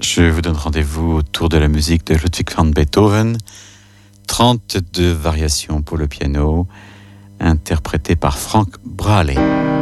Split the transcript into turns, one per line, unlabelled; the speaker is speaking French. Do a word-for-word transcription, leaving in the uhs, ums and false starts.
Je vous donne rendez-vous autour de la musique de Ludwig van Beethoven. trente-deux variations pour le piano, interprétées par Frank Braley.